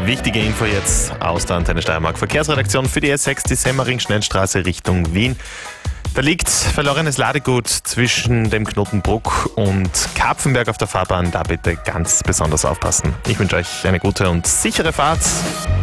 wichtige Info jetzt aus der Antenne Steiermark Verkehrsredaktion für die S6, die Semmering-Schnellstraße Richtung Wien. Da liegt verlorenes Ladegut zwischen dem Knotenbruck und Kapfenberg auf der Fahrbahn. Da bitte ganz besonders aufpassen. Ich wünsche euch eine gute und sichere Fahrt.